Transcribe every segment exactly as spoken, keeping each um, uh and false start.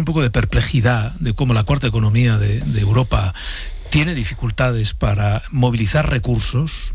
un poco de perplejidad de cómo la cuarta economía de, de Europa tiene dificultades para movilizar recursos.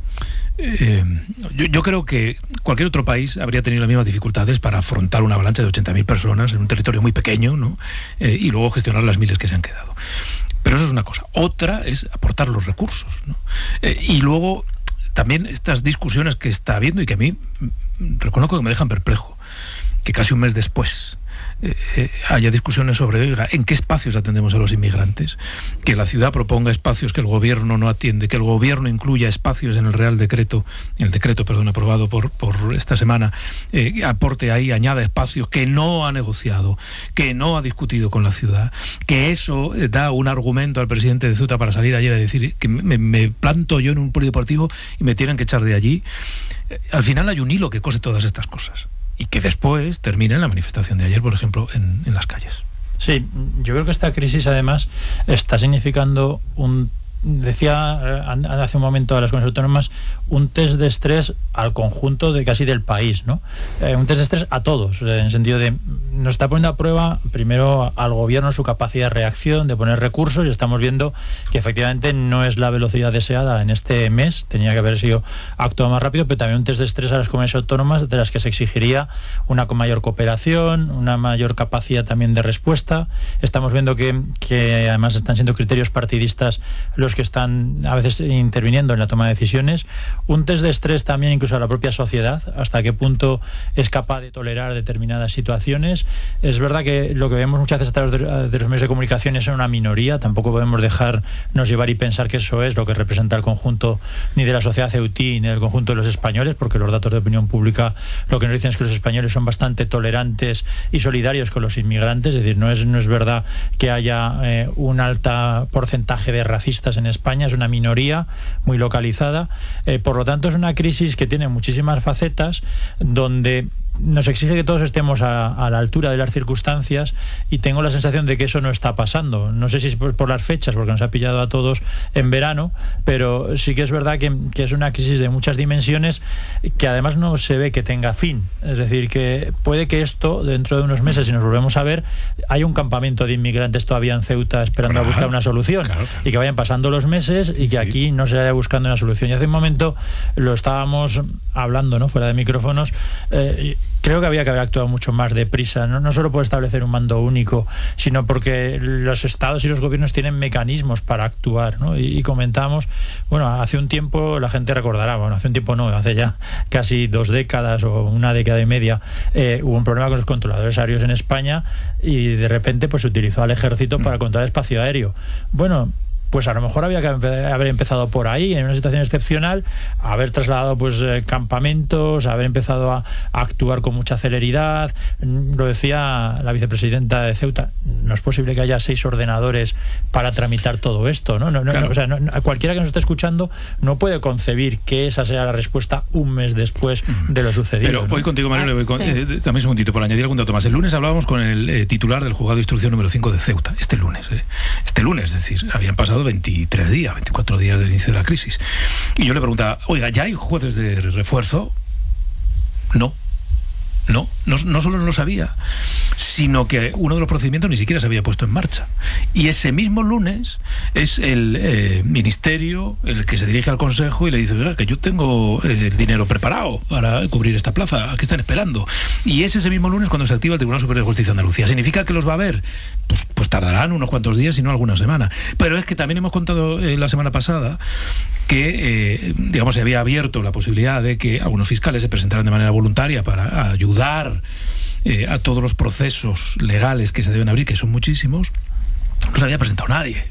Eh, yo, yo creo que cualquier otro país habría tenido las mismas dificultades para afrontar una avalancha de ochenta mil personas en un territorio muy pequeño, ¿no? Eh, y luego gestionar las miles que se han quedado. Pero eso es una cosa. Otra es aportar los recursos, ¿no? Eh, y luego también estas discusiones que está habiendo y que a mí reconozco que me dejan perplejo, que casi un mes después Eh, eh, haya discusiones sobre, oiga, en qué espacios atendemos a los inmigrantes, que la ciudad proponga espacios que el gobierno no atiende, que el gobierno incluya espacios en el Real Decreto, en el decreto, perdón, aprobado por, por esta semana, eh, aporte ahí, añada espacios que no ha negociado, que no ha discutido con la ciudad, que eso eh, da un argumento al presidente de Ceuta para salir ayer a decir que me, me planto yo en un polideportivo y me tienen que echar de allí. Eh, al final hay un hilo que cose todas estas cosas y que después termina en la manifestación de ayer, por ejemplo, en, en las calles. Sí, yo creo que esta crisis además está significando un... Decía hace un momento a las comunidades autónomas un test de estrés al conjunto de casi del país, ¿no? Eh, un test de estrés a todos, en el sentido de nos está poniendo a prueba primero al gobierno su capacidad de reacción, de poner recursos, y estamos viendo que efectivamente no es la velocidad deseada en este mes, tenía que haber sido actuado más rápido, pero también un test de estrés a las comunidades autónomas de las que se exigiría una mayor cooperación, una mayor capacidad también de respuesta. Estamos viendo que, que además están siendo criterios partidistas los que están a veces interviniendo en la toma de decisiones. Un test de estrés también incluso a la propia sociedad, hasta qué punto es capaz de tolerar determinadas situaciones. Es verdad que lo que vemos muchas veces a través de, de los medios de comunicación es una minoría, tampoco podemos dejarnos llevar y pensar que eso es lo que representa el conjunto ni de la sociedad ceutí ni del conjunto de los españoles, porque los datos de opinión pública lo que nos dicen es que los españoles son bastante tolerantes y solidarios con los inmigrantes, es decir, no es, no es verdad que haya eh, un alto porcentaje de racistas en España, es una minoría muy localizada, eh, por lo tanto es una crisis que tiene muchísimas facetas, donde nos exige que todos estemos a, a la altura de las circunstancias, y tengo la sensación de que eso no está pasando. No sé si es por, por las fechas, porque nos ha pillado a todos en verano, pero sí que es verdad que, que es una crisis de muchas dimensiones que además no se ve que tenga fin. Es decir, que puede que esto, dentro de unos meses, si nos volvemos a ver, hay un campamento de inmigrantes todavía en Ceuta esperando claro, a buscar una solución, claro, claro. y que vayan pasando los meses y que sí. aquí no se vaya buscando una solución. Y hace un momento lo estábamos hablando, ¿no?, fuera de micrófonos. eh, Creo que había que haber actuado mucho más deprisa, ¿no? No solo por establecer un mando único, sino porque los estados y los gobiernos tienen mecanismos para actuar, ¿no? Y, y comentamos, bueno, hace un tiempo, la gente recordará, bueno, hace un tiempo no, hace ya casi dos décadas o una década y media, eh, hubo un problema con los controladores aéreos en España, y de repente pues se utilizó al ejército para controlar el espacio aéreo. Bueno, pues a lo mejor había que haber empezado por ahí, en una situación excepcional, haber trasladado pues eh, campamentos, haber empezado a, a actuar con mucha celeridad. Lo decía la vicepresidenta de Ceuta, no es posible que haya seis ordenadores para tramitar todo esto, ¿no? no, no, claro. no o sea, no, no, cualquiera que nos esté escuchando no puede concebir que esa sea la respuesta un mes después de lo sucedido. Pero ¿no? voy contigo, Manuel, voy con, sí. eh, también un segundito, por añadir algún dato más. El lunes hablábamos con el eh, titular del juzgado de instrucción número cinco de Ceuta, este lunes, eh, este lunes, es decir, habían pasado veintitrés días, veinticuatro días del inicio de la crisis. Y yo le preguntaba, oiga, ¿ya hay jueces de refuerzo? No. No, no, no solo no lo sabía, sino que uno de los procedimientos ni siquiera se había puesto en marcha. Y ese mismo lunes es el eh, ministerio el que se dirige al Consejo y le dice, oiga, que yo tengo eh, el dinero preparado para cubrir esta plaza, ¿a qué están esperando? Y es ese mismo lunes cuando se activa el Tribunal Superior de Justicia de Andalucía. ¿Significa que los va a ver? Pues, pues tardarán unos cuantos días, si no alguna semana. Pero es que también hemos contado eh, la semana pasada que, eh, digamos, se había abierto la posibilidad de que algunos fiscales se presentaran de manera voluntaria para ayudar dar eh, a todos los procesos legales que se deben abrir, que son muchísimos. No se había presentado nadie.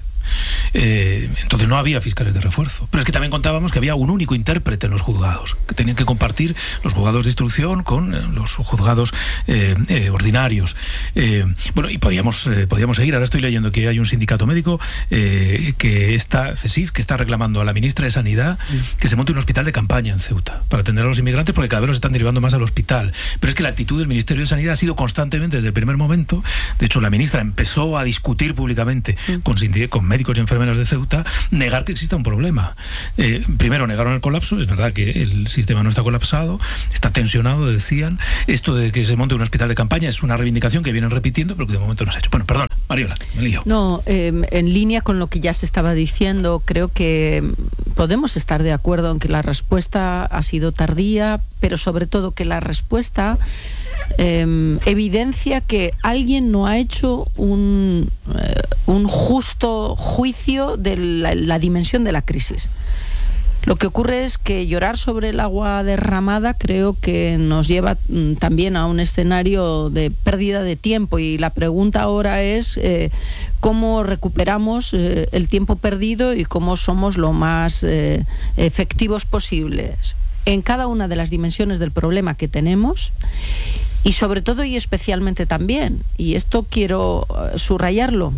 Eh, entonces no había fiscales de refuerzo. Pero es que también contábamos que había un único intérprete en los juzgados, que tenían que compartir los juzgados de instrucción con eh, los juzgados eh, eh, ordinarios. Eh, bueno, y podíamos, eh, podíamos seguir. Ahora estoy leyendo que hay un sindicato médico eh, que está, CESIF, que está reclamando a la ministra de Sanidad que se monte un hospital de campaña en Ceuta para atender a los inmigrantes, porque cada vez los están derivando más al hospital. Pero es que la actitud del Ministerio de Sanidad ha sido constantemente desde el primer momento. De hecho, la ministra empezó a discutir públicamente con, con médicos y enfermeras menos de Ceuta, negar que exista un problema. Eh, primero negaron el colapso, es verdad que el sistema no está colapsado, está tensionado, decían. Esto de que se monte un hospital de campaña es una reivindicación que vienen repitiendo, pero que de momento no se ha hecho. Bueno, perdón, Mariola, me lío. No, eh, en línea con lo que ya se estaba diciendo, creo que podemos estar de acuerdo en que la respuesta ha sido tardía, pero sobre todo que la respuesta eh, evidencia que alguien no ha hecho un, eh, un justo juicio de la, la dimensión de la crisis. Lo que ocurre es que llorar sobre el agua derramada creo que nos lleva mm, también a un escenario de pérdida de tiempo, y la pregunta ahora es eh, cómo recuperamos eh, el tiempo perdido y cómo somos lo más eh, efectivos posibles en cada una de las dimensiones del problema que tenemos, y sobre todo y especialmente también, y esto quiero uh, subrayarlo,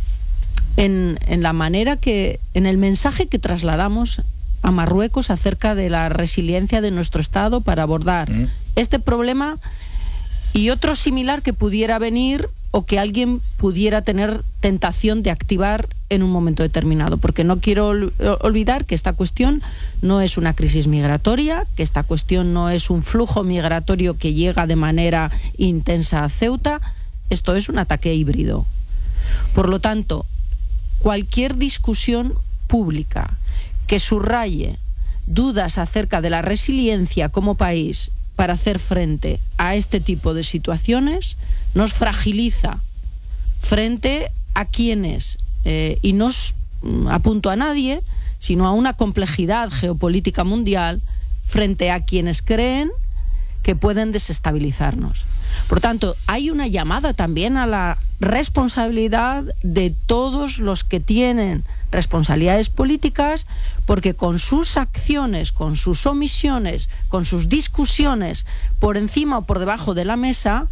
en, en la manera que, en el mensaje que trasladamos a Marruecos acerca de la resiliencia de nuestro Estado para abordar mm. este problema y otro similar que pudiera venir o que alguien pudiera tener tentación de activar en un momento determinado. Porque no quiero ol- olvidar que esta cuestión no es una crisis migratoria, que esta cuestión no es un flujo migratorio que llega de manera intensa a Ceuta, esto es un ataque híbrido. Por lo tanto, cualquier discusión pública que subraye dudas acerca de la resiliencia como país para hacer frente a este tipo de situaciones nos fragiliza frente a quienes, eh, y no apunto a nadie, sino a una complejidad geopolítica mundial frente a quienes creen que pueden desestabilizarnos. Por tanto, hay una llamada también a la responsabilidad de todos los que tienen responsabilidades políticas, porque con sus acciones, con sus omisiones, con sus discusiones por encima o por debajo de la mesa,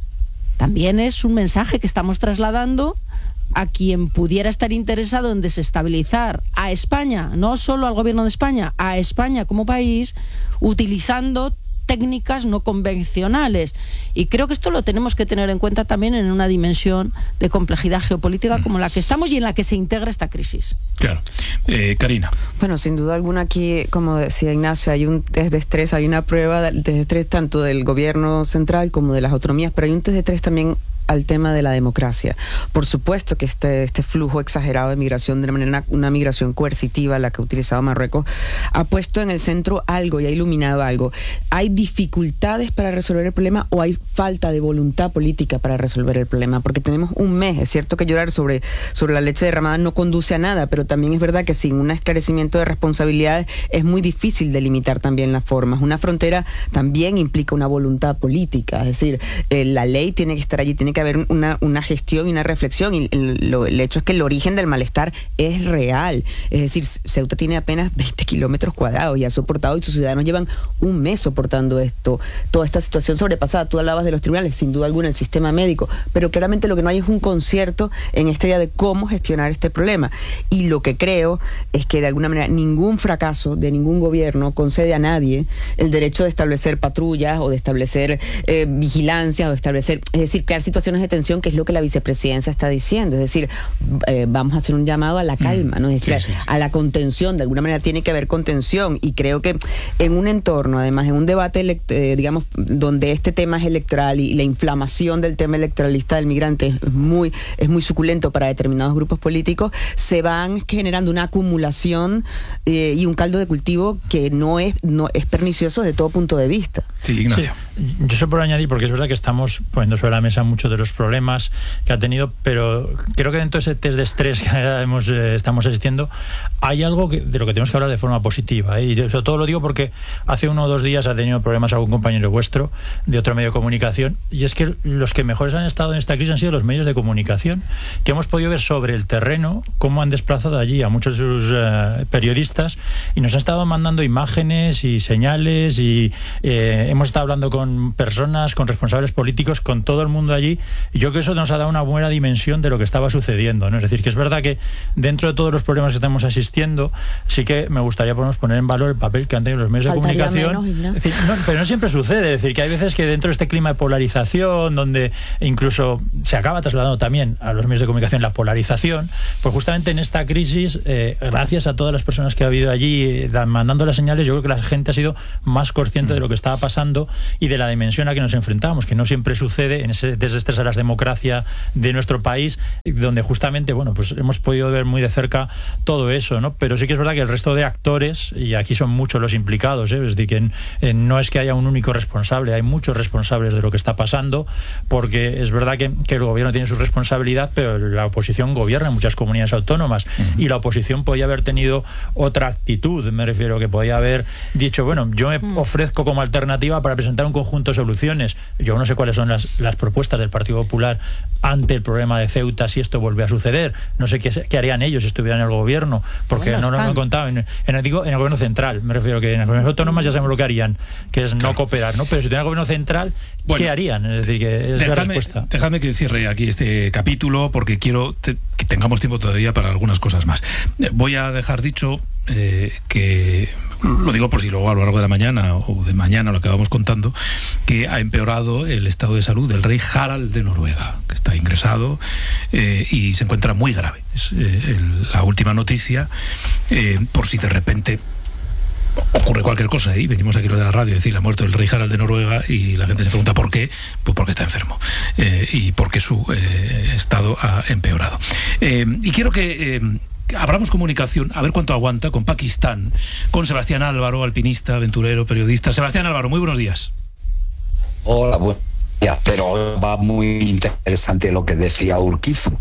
también es un mensaje que estamos trasladando a quien pudiera estar interesado en desestabilizar a España, no solo al gobierno de España, a España como país, utilizando técnicas no convencionales. Y creo que esto lo tenemos que tener en cuenta también en una dimensión de complejidad geopolítica como la que estamos y en la que se integra esta crisis. Claro. Eh, Karina. Bueno, sin duda alguna aquí, como decía Ignacio, hay un test de estrés, hay una prueba de test de estrés tanto del gobierno central como de las autonomías, pero hay un test de estrés también al tema de la democracia. Por supuesto que este, este flujo exagerado de migración, de manera una, una migración coercitiva, la que ha utilizado Marruecos, ha puesto en el centro algo y ha iluminado algo. ¿Hay dificultades para resolver el problema o hay falta de voluntad política para resolver el problema? Porque tenemos un mes. Es cierto que llorar sobre, sobre la leche derramada no conduce a nada, pero también es verdad que sin un esclarecimiento de responsabilidades es muy difícil delimitar también las formas. Una frontera también implica una voluntad política, es decir, eh, la ley tiene que estar allí, tiene que haber una, una gestión y una reflexión, y el, lo, el hecho es que el origen del malestar es real. Es decir, Ceuta tiene apenas veinte kilómetros cuadrados y ha soportado, y sus ciudadanos llevan un mes soportando esto, toda esta situación sobrepasada. Tú hablabas de los tribunales, sin duda alguna el sistema médico, pero claramente lo que no hay es un concierto en esta idea de cómo gestionar este problema. Y lo que creo es que de alguna manera ningún fracaso de ningún gobierno concede a nadie el derecho de establecer patrullas o de establecer eh, vigilancia o de establecer, es decir, crear situaciones de tensión, que es lo que la vicepresidencia está diciendo. Es decir, eh, vamos a hacer un llamado a la calma, ¿no? Es decir, sí, sí. A, a la contención. De alguna manera tiene que haber contención, y creo que en un entorno, además, en un debate, eh, digamos, donde este tema es electoral y la inflamación del tema electoralista del migrante es muy, es muy suculento para determinados grupos políticos, se van generando una acumulación eh, y un caldo de cultivo que no es, no es pernicioso de todo punto de vista. Sí, Ignacio. Sí. Yo sé por añadir, porque es verdad que estamos poniendo sobre la mesa muchos de los problemas que ha tenido, pero creo que dentro de ese test de estrés que hemos, eh, estamos asistiendo, hay algo que, de lo que tenemos que hablar de forma positiva, ¿eh? Y sobre todo lo digo porque hace uno o dos días ha tenido problemas algún compañero vuestro de otro medio de comunicación, y es que los que mejores han estado en esta crisis han sido los medios de comunicación, que hemos podido ver sobre el terreno cómo han desplazado allí a muchos de sus uh, periodistas, y nos han estado mandando imágenes y señales y eh, hemos estado hablando con personas, con responsables políticos, con todo el mundo allí, y yo creo que eso nos ha dado una buena dimensión de lo que estaba sucediendo, ¿no? Es decir, que es verdad que dentro de todos los problemas que estamos asistiendo, sí que me gustaría por poner en valor el papel que han tenido los medios Faltaría de comunicación. Menos, es decir, no, pero no siempre sucede, es decir, que hay veces que dentro de este clima de polarización, donde incluso se acaba trasladando también a los medios de comunicación la polarización, pues justamente en esta crisis, eh, gracias a todas las personas que ha habido allí eh, mandando las señales, yo creo que la gente ha sido más consciente de lo que estaba pasando y de la dimensión a que nos enfrentamos, que no siempre sucede en ese desestrés a la democracia de nuestro país, donde justamente, bueno, pues hemos podido ver muy de cerca todo eso, ¿no? Pero sí que es verdad que el resto de actores, y aquí son muchos los implicados, ¿eh? Es decir, que en, en, no es que haya un único responsable, hay muchos responsables de lo que está pasando, porque es verdad que, que el gobierno tiene su responsabilidad, pero la oposición gobierna en muchas comunidades autónomas, uh-huh. y la oposición podía haber tenido otra actitud, me refiero, que podía haber dicho, bueno, yo me uh-huh. ofrezco como alternativa para presentar un conjunto de soluciones. Yo no sé cuáles son las, las propuestas del Partido Popular ante el problema de Ceuta si esto vuelve a suceder. No sé qué, qué harían ellos si estuvieran en el gobierno, porque bueno, no lo han contado. En, en, digo, en el gobierno central, me refiero, que en las comunidades autónomas ya sabemos lo que harían, que es claro. no cooperar, ¿no? Pero si tuvieran el gobierno central, bueno, ¿qué harían? Es decir, que es déjame, la respuesta. Déjame que cierre aquí este capítulo, porque quiero te, que tengamos tiempo todavía para algunas cosas más. Voy a dejar dicho eh, que, lo digo por si luego a lo largo de la mañana o de mañana lo que vamos contando, que ha empeorado el estado de salud del rey Harald de Noruega, que está ingresado eh, y se encuentra muy grave. Es eh, el, la última noticia, eh, por si de repente ocurre cualquier cosa, y ¿eh? venimos aquí lo de la radio, es decir, ha muerto el rey Harald de Noruega y la gente se pregunta por qué, pues porque está enfermo eh, y porque su eh, estado ha empeorado. Eh, y quiero que eh, abramos comunicación, a ver cuánto aguanta, con Pakistán, con Sebastián Álvaro, alpinista, aventurero, periodista. Sebastián Álvaro, muy buenos días. Hola, buenos días, pero va muy interesante lo que decía Urquizu.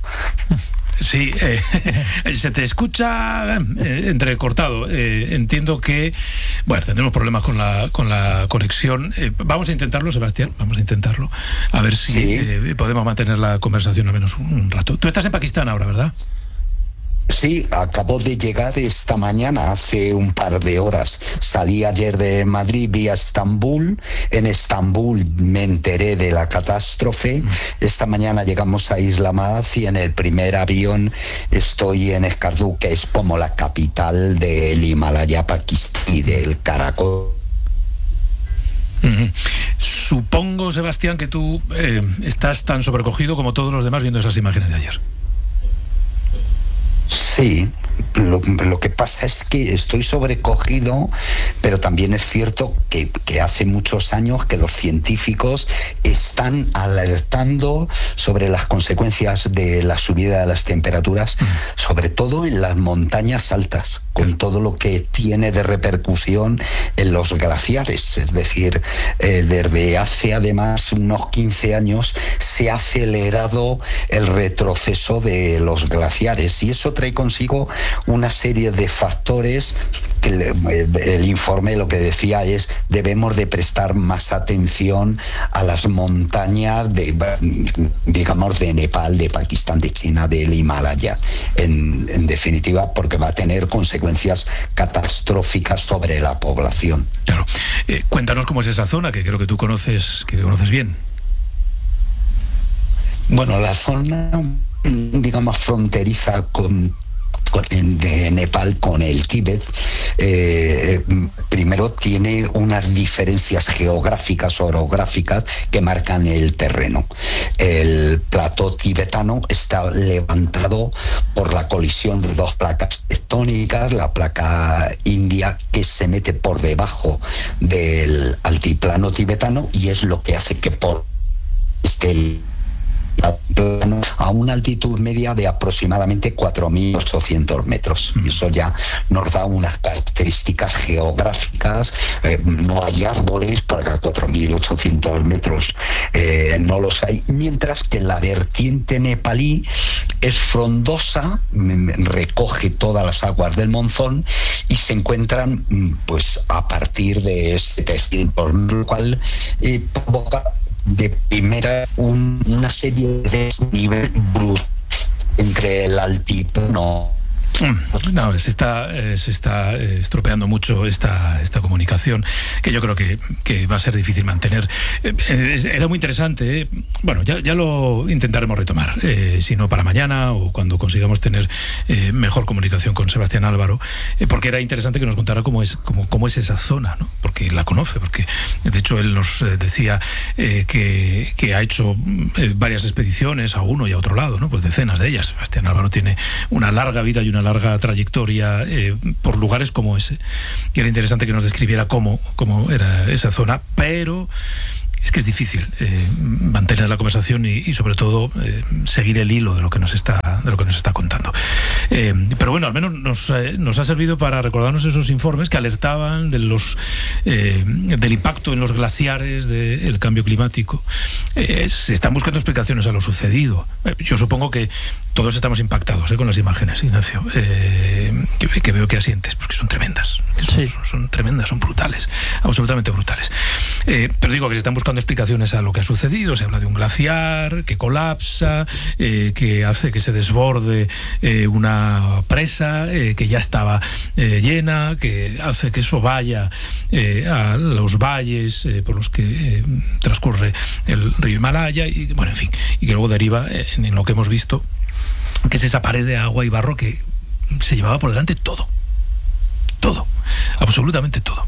Sí, eh, se te escucha eh, entrecortado. Eh, entiendo que, bueno, tendremos problemas con la con la conexión. Eh, vamos a intentarlo, Sebastián, vamos a intentarlo. A ver si sí. eh, podemos mantener la conversación al menos un, un rato. Tú estás en Pakistán ahora, ¿verdad? Sí, acabo de llegar esta mañana, hace un par de horas. Salí ayer de Madrid vía Estambul. En Estambul me enteré de la catástrofe. Esta mañana llegamos a Islamabad y en el primer avión estoy en Escardú, que es como la capital del Himalaya pakistaní, del Karakorum. Uh-huh. Supongo, Sebastián, que tú eh, estás tan sobrecogido como todos los demás viendo esas imágenes de ayer. Sí, lo, lo que pasa es que estoy sobrecogido, pero también es cierto que, que hace muchos años que los científicos están alertando sobre las consecuencias de la subida de las temperaturas, sobre todo en las montañas altas, con todo lo que tiene de repercusión en los glaciares. Es decir, eh, desde hace además unos quince años se ha acelerado el retroceso de los glaciares, y eso trae consigo una serie de factores que el, el informe lo que decía es: debemos de prestar más atención a las montañas de, digamos, de Nepal, de Pakistán, de China, del Himalaya, en, en definitiva, porque va a tener consecuencias catastróficas sobre la población. Claro. Eh, cuéntanos cómo es esa zona, que creo que tú conoces, que conoces bien. Bueno, la zona, digamos, fronteriza con de Nepal con el Tíbet, eh, primero tiene unas diferencias geográficas, orográficas, que marcan el terreno. El plató tibetano está levantado por la colisión de dos placas tectónicas, la placa india, que se mete por debajo del altiplano tibetano, y es lo que hace que por este a una altitud media de aproximadamente cuatro mil ochocientos metros. Mm. Eso ya nos da unas características geográficas. Eh, no hay árboles para cuatro mil ochocientos metros, eh, no los hay, mientras que la vertiente nepalí es frondosa, recoge todas las aguas del monzón y se encuentran pues a partir de setecientos, lo cual eh, provoca de primera un, una serie de desnivel brutal entre el altiplano No, se está, eh, se está eh, estropeando mucho esta, esta comunicación, que yo creo que, que va a ser difícil mantener. Eh, eh, era muy interesante, eh. bueno, ya, ya lo intentaremos retomar, eh, si no para mañana o cuando consigamos tener eh, mejor comunicación con Sebastián Álvaro, eh, porque era interesante que nos contara cómo es, cómo, cómo es esa zona, ¿no? Porque la conoce, porque de hecho él nos eh, decía eh, que, que ha hecho eh, varias expediciones a uno y a otro lado, ¿no? Pues decenas de ellas. Sebastián Álvaro tiene una larga vida y una larga trayectoria eh, por lugares como ese, y era interesante que nos describiera cómo, cómo era esa zona, pero es que es difícil eh, mantener la conversación y, y sobre todo eh, seguir el hilo de lo que nos está de lo que nos está contando. Eh, pero bueno, al menos nos, eh, nos ha servido para recordarnos esos informes que alertaban de los eh, del impacto en los glaciares del cambio climático. Eh, se están buscando explicaciones a lo sucedido. Eh, yo supongo que todos estamos impactados eh, con las imágenes, Ignacio, eh, que, que veo que asientes, porque son tremendas, que son, sí. son, son tremendas, son brutales, absolutamente brutales. Eh, pero digo que se están buscando explicaciones a lo que ha sucedido. Se habla de un glaciar que colapsa, eh, que hace que se desborde eh, una presa eh, que ya estaba eh, llena, que hace que eso vaya eh, a los valles eh, por los que eh, transcurre el río Himalaya, y bueno, en fin, y que luego deriva en, en lo que hemos visto, que es esa pared de agua y barro que se llevaba por delante todo, todo, absolutamente todo.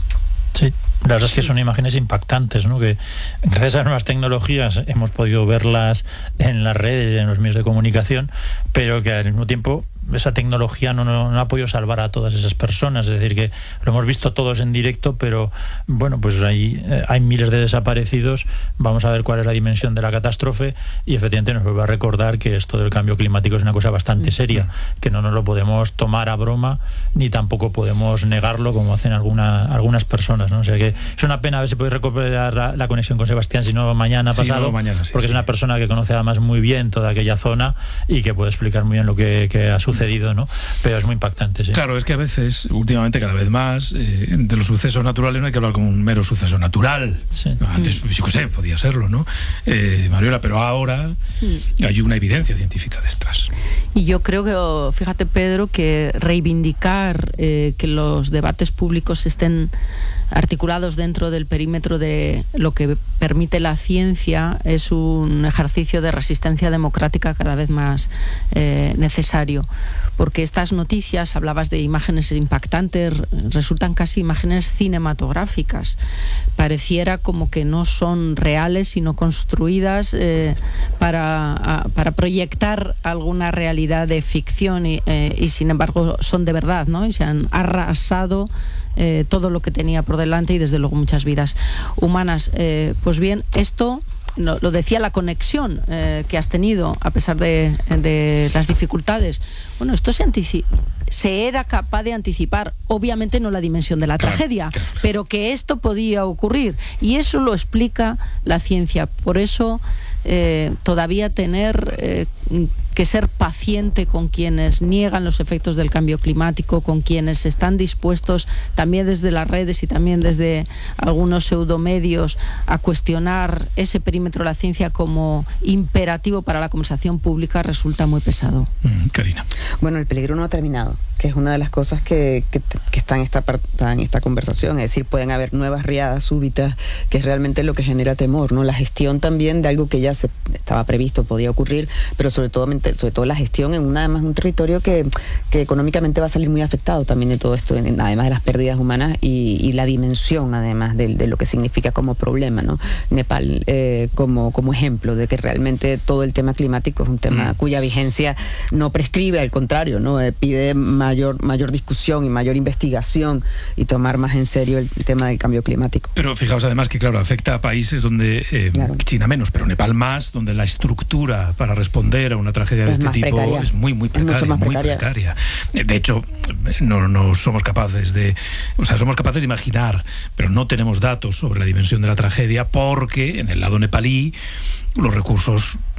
Sí, la verdad es que son imágenes impactantes, ¿no? Que gracias a las nuevas tecnologías hemos podido verlas en las redes y en los medios de comunicación, pero que al mismo tiempo esa tecnología no, no, no ha podido salvar a todas esas personas. Es decir, que lo hemos visto todos en directo, pero bueno, pues hay, eh, hay miles de desaparecidos. Vamos a ver cuál es la dimensión de la catástrofe, y efectivamente nos vuelve a recordar que esto del cambio climático es una cosa bastante seria, que no nos lo podemos tomar a broma, ni tampoco podemos negarlo como hacen alguna, algunas personas, ¿no? O sea que es una pena. A ver si podéis recuperar la, la conexión con Sebastián, si no mañana sí, pasado, no, mañana, sí, porque sí. es una persona que conoce además muy bien toda aquella zona y que puede explicar muy bien lo que, que ha sucedido, ¿no? Pero es muy impactante, sí. Claro, es que a veces, últimamente cada vez más, eh, de los sucesos naturales no hay que hablar como un mero suceso natural. Sí. Antes, yo qué sé, podía serlo, ¿no? Eh, Mariola, pero ahora hay una evidencia científica de estas. Y yo creo que, fíjate, Pedro, que reivindicar eh, que los debates públicos estén articulados dentro del perímetro de lo que permite la ciencia es un ejercicio de resistencia democrática cada vez más eh, necesario, porque estas noticias, hablabas de imágenes impactantes, resultan casi imágenes cinematográficas. Pareciera como que no son reales, sino construidas eh, para, a, para proyectar alguna realidad de ficción y, eh, y sin embargo son de verdad, ¿no? Y se han arrasado Eh, todo lo que tenía por delante y desde luego muchas vidas humanas. Eh, pues bien, esto lo, lo decía, la conexión eh, que has tenido a pesar de, de las dificultades. Bueno, esto se anticipa, se era capaz de anticipar, obviamente no la dimensión de la claro, tragedia, claro, claro. pero que esto podía ocurrir, y eso lo explica la ciencia. Por eso eh, todavía tener eh, que ser paciente con quienes niegan los efectos del cambio climático, con quienes están dispuestos también desde las redes y también desde algunos pseudomedios a cuestionar ese perímetro de la ciencia como imperativo para la conversación pública, resulta muy pesado. Mm, Karina. Bueno, el peligro no ha terminado, que es una de las cosas que, que, que está en esta, en esta conversación. Es decir, pueden haber nuevas riadas súbitas, que es realmente lo que genera temor, ¿no? La gestión también de algo que ya se estaba previsto, podía ocurrir, pero sobre todo, sobre todo la gestión en una, además un territorio que, que económicamente va a salir muy afectado también de todo esto, además de las pérdidas humanas y, y la dimensión además de, de lo que significa como problema, ¿no? Nepal eh, como, como ejemplo de que realmente todo el tema climático es un tema mm. cuya vigencia no prescribe, al contrario, ¿no? Eh, pide mayor, mayor discusión y mayor investigación y tomar más en serio el, el tema del cambio climático. Pero fijaos además que, claro, afecta a países donde eh, claro. China menos, pero Nepal más, donde la estructura para responder a una tragedia de es este tipo precaria. es muy, muy precaria, es mucho más muy precaria. precaria. De hecho, no, no somos capaces de, o sea, somos capaces de imaginar, pero no tenemos datos sobre la dimensión de la tragedia, porque en el lado nepalí los recursos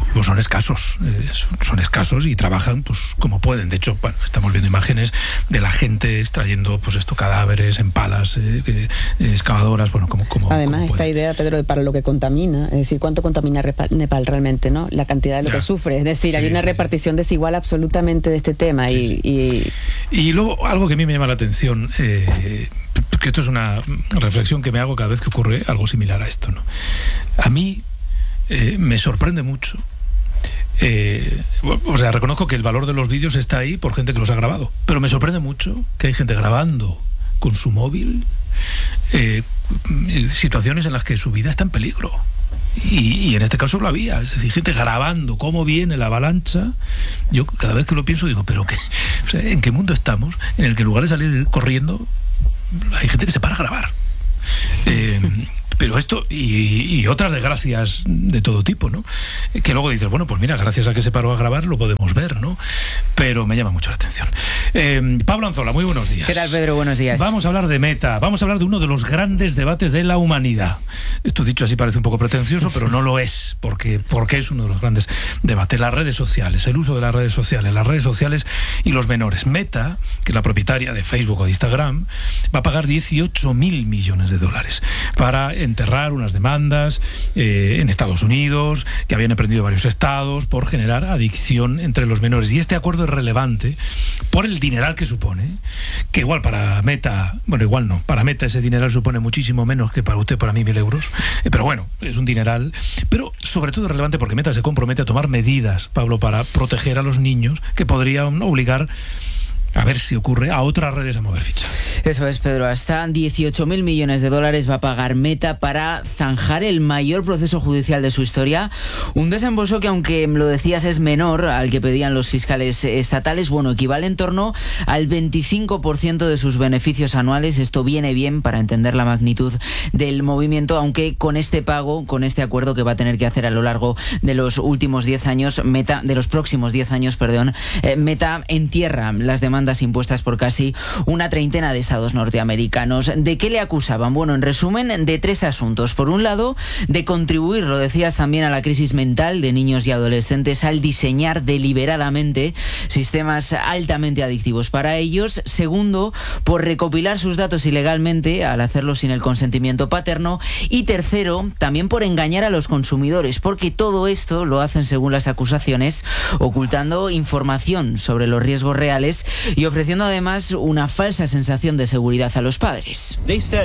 pues son escasos, eh, son, son escasos y trabajan pues como pueden. De hecho, bueno, estamos viendo imágenes de la gente extrayendo pues esto, cadáveres en palas, eh, eh, excavadoras, bueno, como, como además como esta pueden. idea, Pedro, de para lo que contamina, es decir, cuánto contamina Nepal realmente, ¿no? La cantidad de lo Ya. que sufre, es decir, Sí, hay una sí, repartición sí. desigual absolutamente de este tema. Sí, y, sí. y y luego algo que a mí me llama la atención, eh, que esto es una reflexión que me hago cada vez que ocurre algo similar a esto, ¿no? A mí eh, me sorprende mucho. Eh, o sea, reconozco que el valor de los vídeos está ahí por gente que los ha grabado, pero me sorprende mucho que hay gente grabando con su móvil eh, situaciones en las que su vida está en peligro. Y, y en este caso lo había, es decir, gente grabando cómo viene la avalancha. Yo cada vez que lo pienso digo, pero qué, o sea, ¿en qué mundo estamos? En el que en lugar de salir corriendo hay gente que se para a grabar. Eh, pero esto y, y otras desgracias de todo tipo, ¿no? Que luego dices, bueno, pues mira, gracias a que se paró a grabar lo podemos ver, ¿no? Pero me llama mucho la atención. Eh, Pablo Anzola, muy buenos días. ¿Qué tal, Pedro? Buenos días. Vamos a hablar de Meta, vamos a hablar de uno de los grandes debates de la humanidad. Esto dicho así parece un poco pretencioso, pero no lo es, porque, porque es uno de los grandes debates. Las redes sociales, el uso de las redes sociales, las redes sociales y los menores. Meta, que es la propietaria de Facebook o de Instagram, va a pagar dieciocho mil millones de dólares para enterrar unas demandas eh, en Estados Unidos que habían emprendido varios estados por generar adicción entre los menores. Y este acuerdo es relevante por el dineral que supone, que igual para Meta, bueno, igual no, para Meta ese dineral supone muchísimo menos que para usted, para mí, mil euros, eh, pero bueno, es un dineral, pero sobre todo es relevante porque Meta se compromete a tomar medidas, Pablo, para proteger a los niños que podrían obligar, a ver si ocurre, a otras redes a mover ficha. Eso es, Pedro. Hasta dieciocho mil millones de dólares va a pagar Meta para zanjar el mayor proceso judicial de su historia. Un desembolso que, aunque lo decías, es menor al que pedían los fiscales estatales, bueno, equivale en torno al veinticinco por ciento de sus beneficios anuales. Esto viene bien para entender la magnitud del movimiento, aunque con este pago, con este acuerdo que va a tener que hacer a lo largo de los últimos diez años, Meta, de los próximos diez años, perdón, eh, Meta entierra las demandas impuestas por casi una treintena de estados norteamericanos. ¿De qué le acusaban? Bueno, en resumen, de tres asuntos. Por un lado, de contribuir, lo decías también, a la crisis mental de niños y adolescentes al diseñar deliberadamente sistemas altamente adictivos para ellos. Segundo, por recopilar sus datos ilegalmente al hacerlo sin el consentimiento paterno. Y tercero, también por engañar a los consumidores, porque todo esto lo hacen, según las acusaciones, ocultando información sobre los riesgos reales y ofreciendo además una falsa sensación de seguridad a los padres.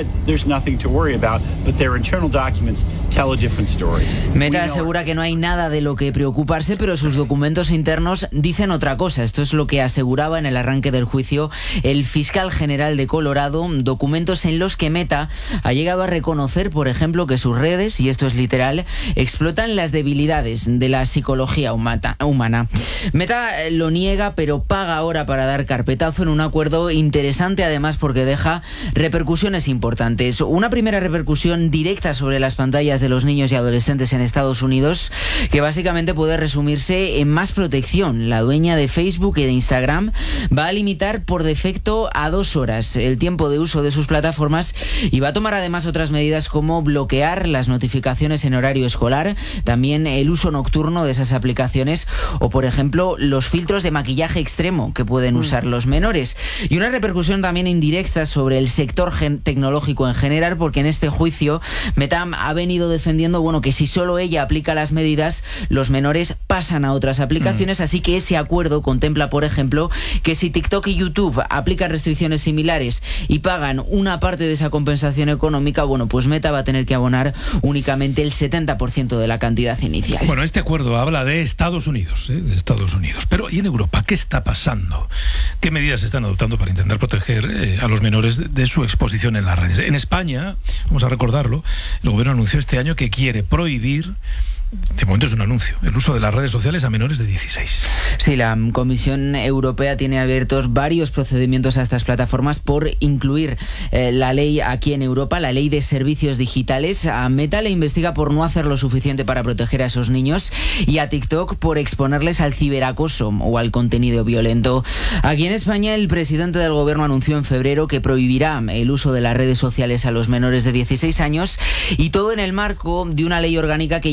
Meta asegura que no hay nada de lo que preocuparse, pero sus documentos internos dicen otra cosa. Esto es lo que aseguraba en el arranque del juicio el fiscal general de Colorado, documentos en los que Meta ha llegado a reconocer, por ejemplo, que sus redes, y esto es literal, explotan las debilidades de la psicología humana. Meta lo niega, pero paga ahora para dar carpetazo en un acuerdo interesante, además, porque deja repercusiones importantes. Una primera repercusión directa sobre las pantallas de los niños y adolescentes en Estados Unidos, que básicamente puede resumirse en más protección. La dueña de Facebook y de Instagram va a limitar por defecto a dos horas el tiempo de uso de sus plataformas y va a tomar además otras medidas como bloquear las notificaciones en horario escolar, también el uso nocturno de esas aplicaciones o, por ejemplo, los filtros de maquillaje extremo que pueden usar los menores. Y una repercusión también indirecta sobre el sector tecnológico en general, porque en este juicio Meta ha venido defendiendo, bueno, que si solo ella aplica las medidas, los menores pasan a otras aplicaciones, mm. así que ese acuerdo contempla, por ejemplo, que si TikTok y YouTube aplican restricciones similares y pagan una parte de esa compensación económica, bueno, pues Meta va a tener que abonar únicamente el setenta por ciento de la cantidad inicial. Bueno, este acuerdo habla de Estados Unidos, ¿eh? de Estados Unidos. Pero ¿y en Europa qué está pasando? ¿Qué medidas se están adoptando para intentar proteger eh, a los menores de, de su exposición en las redes? En España, vamos a recordarlo, el gobierno anunció este año que quiere prohibir, de momento es un anuncio, el uso de las redes sociales a menores de dieciséis. Sí, la Comisión Europea tiene abiertos varios procedimientos a estas plataformas por incluir eh, la ley aquí en Europa, la ley de servicios digitales. A Meta le investiga por no hacer lo suficiente para proteger a esos niños y a TikTok por exponerles al ciberacoso o al contenido violento. Aquí en España, el presidente del gobierno anunció en febrero que prohibirá el uso de las redes sociales a los menores de dieciséis años, y todo en el marco de una ley orgánica que ya se está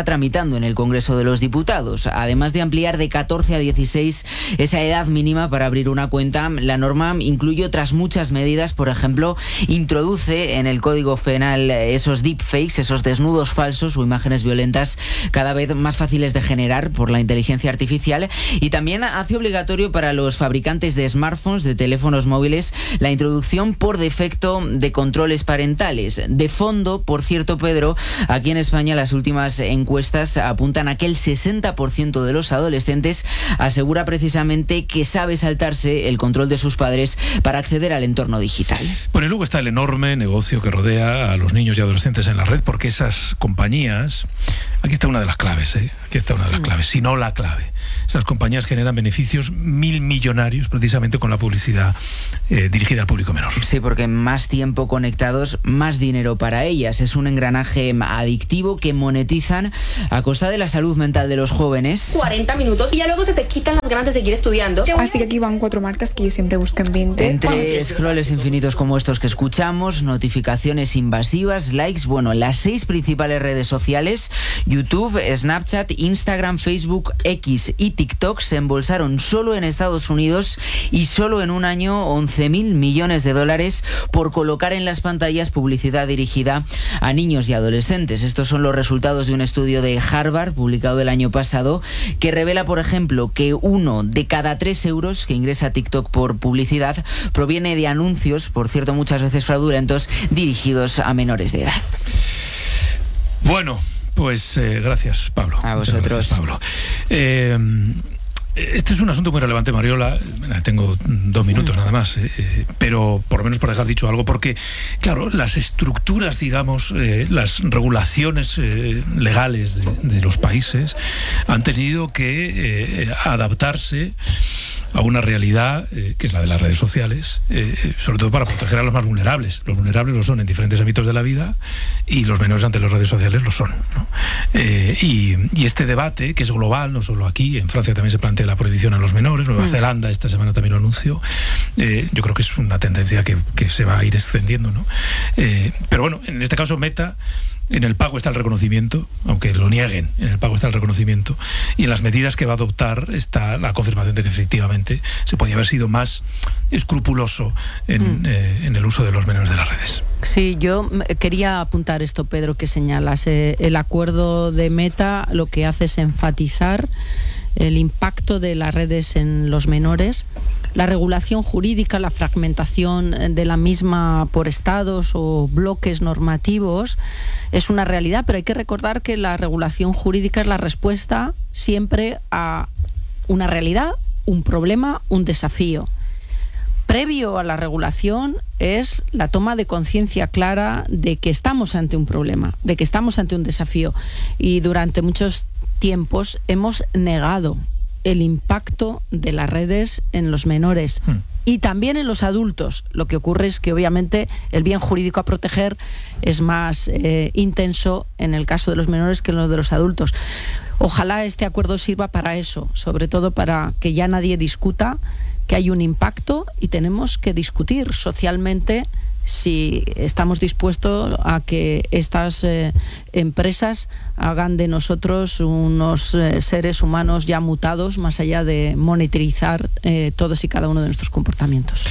tramitando en el Congreso de los Diputados. Además de ampliar de catorce a dieciséis esa edad mínima para abrir una cuenta, la norma incluye otras muchas medidas. Por ejemplo, introduce en el Código Penal esos deepfakes, esos desnudos falsos o imágenes violentas cada vez más fáciles de generar por la inteligencia artificial, y también hace obligatorio para los fabricantes de smartphones, de teléfonos móviles, la introducción por defecto de controles parentales. De fondo, por cierto, Pedro, aquí en España las últimas encuestas apuntan a que el sesenta por ciento de los adolescentes asegura precisamente que sabe saltarse el control de sus padres para acceder al entorno digital. Bueno, y luego está el enorme negocio que rodea a los niños y adolescentes en la red, porque esas compañías, aquí está una de las claves, ¿eh? Aquí está una de las claves, si no la clave. Esas compañías generan beneficios mil millonarios precisamente con la publicidad eh, dirigida al público menor. Sí, porque más tiempo conectados, más dinero para ellas. Es un engranaje adictivo que monetizan a costa de la salud mental de los jóvenes. cuarenta minutos y ya luego se te quitan las ganas de seguir estudiando. Así que aquí van cuatro marcas que yo siempre busco en Vinted. Entre scrolls infinitos como estos que escuchamos, notificaciones invasivas, likes, bueno, las seis principales redes sociales, YouTube, Snapchat, Instagram, Facebook, X y TikTok, se embolsaron solo en Estados Unidos y solo en un año once mil millones de dólares por colocar en las pantallas publicidad dirigida a niños y adolescentes. Estos son los resultados de un estudio de Harvard publicado el año pasado, que revela, por ejemplo, que uno de cada tres euros que ingresa a TikTok por publicidad proviene de anuncios, por cierto muchas veces fraudulentos, dirigidos a menores de edad. Bueno, pues eh, gracias, Pablo. A vosotros. Gracias, Pablo. Eh, este es un asunto muy relevante, Mariola. Tengo dos minutos nada más, eh, pero por lo menos para dejar dicho algo, porque, claro, las estructuras, digamos, eh, las regulaciones eh, legales de, de los países han tenido que eh, adaptarse a una realidad eh, que es la de las redes sociales, eh, sobre todo para proteger a los más vulnerables. Los vulnerables lo son en diferentes ámbitos de la vida y los menores ante las redes sociales lo son, ¿no? Eh, y, y este debate, que es global, no solo aquí, en Francia también se plantea la prohibición a los menores, Nueva mm. Zelanda esta semana también lo anunció, eh, yo creo que es una tendencia que, que se va a ir extendiendo, ¿no? Eh, pero bueno, en este caso Meta, en el pago está el reconocimiento, aunque lo nieguen, en el pago está el reconocimiento, y en las medidas que va a adoptar está la confirmación de que efectivamente se podía haber sido más escrupuloso en, mm. eh, en el uso de los menores de las redes. Sí, yo quería apuntar esto, Pedro, que señalas. Eh, el acuerdo de Meta lo que hace es enfatizar el impacto de las redes en los menores. La regulación jurídica, la fragmentación de la misma por estados o bloques normativos es una realidad, pero hay que recordar que la regulación jurídica es la respuesta siempre a una realidad, un problema, un desafío. Previo a la regulación es la toma de conciencia clara de que estamos ante un problema, de que estamos ante un desafío. Y durante muchos tiempos hemos negado el impacto de las redes en los menores hmm. y también en los adultos. Lo que ocurre es que obviamente el bien jurídico a proteger es más eh, intenso en el caso de los menores que en lo de los adultos. Ojalá este acuerdo sirva para eso, sobre todo para que ya nadie discuta que hay un impacto y tenemos que discutir socialmente si estamos dispuestos a que estas eh, empresas hagan de nosotros unos eh, seres humanos ya mutados, más allá de monitorizar eh, todos y cada uno de nuestros comportamientos.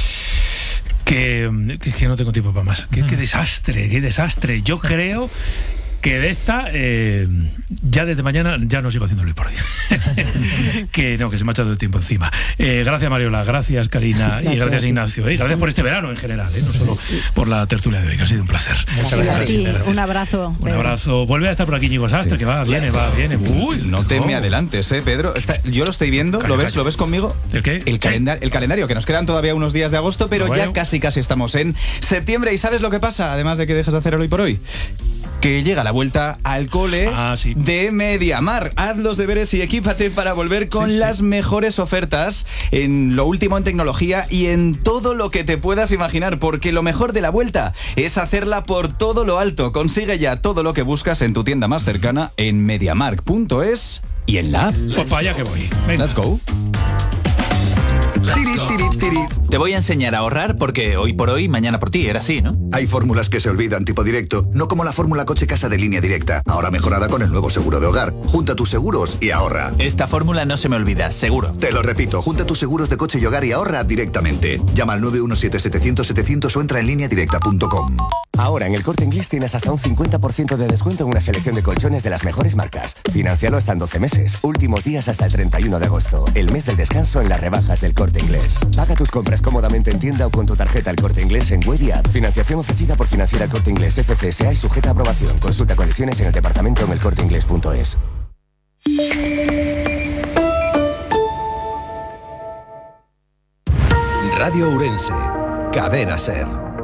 Que, que, que no tengo tiempo para más. Qué, qué desastre, qué desastre. Yo creo que de esta eh, ya desde mañana ya no sigo haciendo Luis por hoy. que no, que se me ha echado el tiempo encima. Eh, gracias, Mariola, gracias, Karina, gracias, y gracias, Ignacio. Eh, gracias por este verano en general, eh, no solo por la tertulia de hoy, que ha sido un placer. Muchas gracias. Sí, gracias. Un abrazo. Un abrazo. Vuelve a estar por aquí Ñigo Sastre, sí. que va, viene, va, viene. Uy, no te me adelantes, eh, Pedro. Está, yo lo estoy viendo, calla, ¿lo ves? Calla. ¿Lo ves conmigo? ¿El qué? El, calenda el calendario, que nos quedan todavía unos días de agosto, pero ya casi casi estamos en septiembre. ¿Y sabes lo que pasa? Además de que dejas de hacer el hoy por hoy, que llega la vuelta al cole ah, sí. de MediaMarkt. Haz los deberes y equípate para volver con sí, sí. las mejores ofertas en lo último en tecnología y en todo lo que te puedas imaginar, porque lo mejor de la vuelta es hacerla por todo lo alto. Consigue ya todo lo que buscas en tu tienda más cercana en mediamarkt punto es y en la app. Pues para allá que voy. Venga. Let's go. Tiri, tiri, tiri. Te voy a enseñar a ahorrar porque hoy por hoy, mañana por ti, era así, ¿no? Hay fórmulas que se olvidan tipo directo, no como la fórmula coche casa de Línea Directa, ahora mejorada con el nuevo seguro de hogar. Junta tus seguros y ahorra. Esta fórmula no se me olvida, seguro. Te lo repito, junta tus seguros de coche y hogar y ahorra directamente. Llama al nueve uno siete, setecientos, setecientos o entra en línea directa punto com. Ahora en el Corte Inglés tienes hasta un cincuenta por ciento de descuento en una selección de colchones de las mejores marcas. Financialo hasta en doce meses. Últimos días hasta el treinta y uno de agosto. El mes del descanso en las rebajas del Corte Inglés. Paga tus compras cómodamente en tienda o con tu tarjeta El Corte Inglés en web y app. Financiación ofrecida por Financiera El Corte Inglés F C S A y sujeta a aprobación. Consulta condiciones en el departamento en el corte inglés punto es. Radio Ourense. Cadena SER.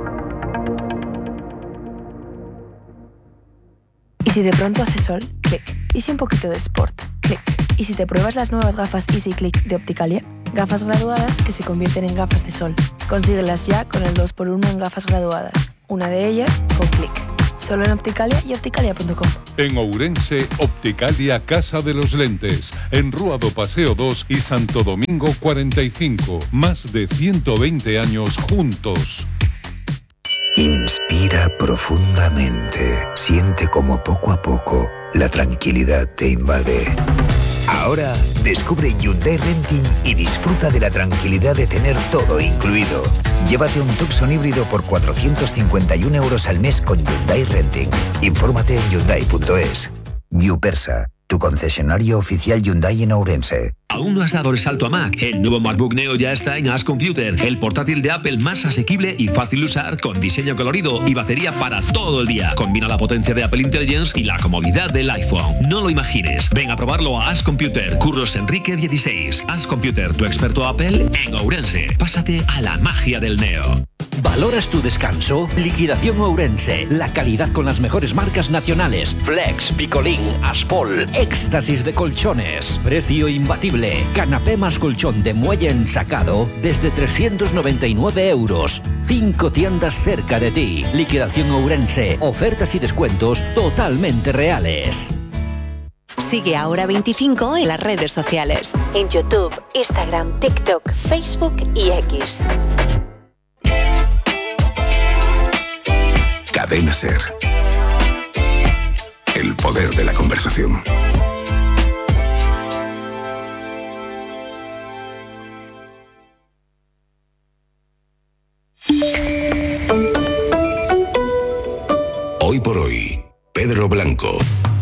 ¿Y si de pronto hace sol? Clic. ¿Y si un poquito de sport? Clic. ¿Y si te pruebas las nuevas gafas Easy Click de Opticalia? Gafas graduadas que se convierten en gafas de sol. Consíguelas ya con el dos por uno en gafas graduadas. Una de ellas con Clic. Solo en Opticalia y opticalia punto com. En Ourense, Opticalia Casa de los Lentes. En Rúa do Paseo dos y Santo Domingo cuarenta y cinco. Más de ciento veinte años juntos. Inspira profundamente. Siente como poco a poco la tranquilidad te invade. Ahora descubre Hyundai Renting y disfruta de la tranquilidad de tener todo incluido. Llévate un Tucson híbrido por cuatrocientos cincuenta y un euros al mes con Hyundai Renting. Infórmate en hyundai punto es. Viewpersa, tu concesionario oficial Hyundai en Ourense. ¿Aún no has dado el salto a Mac? El nuevo MacBook Neo ya está en As Computer, el portátil de Apple más asequible y fácil de usar, con diseño colorido y batería para todo el día. Combina la potencia de Apple Intelligence y la comodidad del iPhone. No lo imagines. Ven a probarlo a As Computer, Curros Enrique dieciséis. As Computer, tu experto Apple en Ourense. Pásate a la magia del Neo. ¿Valoras tu descanso? Liquidación Ourense. La calidad con las mejores marcas nacionales. Flex, Picolín, Aspol. Éxtasis de colchones. Precio imbatible. Canapé más colchón de muelle ensacado desde trescientos noventa y nueve euros. Cinco tiendas cerca de ti. Liquidación Ourense. Ofertas y descuentos totalmente reales. Sigue a Hora veinticinco en las redes sociales. En YouTube, Instagram, TikTok, Facebook y X. Cadena SER. El poder de la conversación. Hoy por hoy, Pedro Blanco.